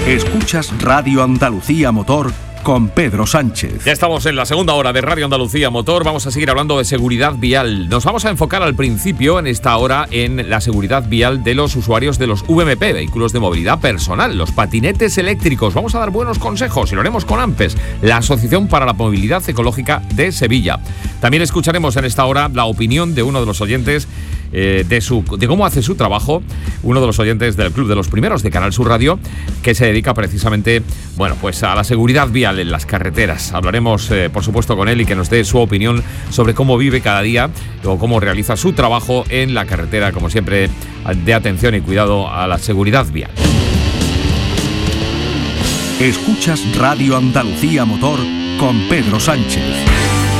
Escuchas Radio Andalucía Motor con Pedro Sánchez. Ya estamos en la segunda hora de Radio Andalucía Motor. Vamos a seguir hablando de seguridad vial. Nos vamos a enfocar al principio, en esta hora, en la seguridad vial de los usuarios de los VMP, vehículos de movilidad personal, los patinetes eléctricos. Vamos a dar buenos consejos y lo haremos con AMPES, la Asociación para la Movilidad Ecológica de Sevilla. También escucharemos en esta hora la opinión de uno de los oyentes de cómo hace su trabajo, uno de los oyentes del Club de los Primeros de Canal Sur Radio, que se dedica precisamente, pues a la seguridad vial en las carreteras. Hablaremos, por supuesto, con él y que nos dé su opinión sobre cómo vive cada día o cómo realiza su trabajo en la carretera, como siempre, de atención y cuidado a la seguridad vial. Escuchas Radio Andalucía Motor con Pedro Sánchez.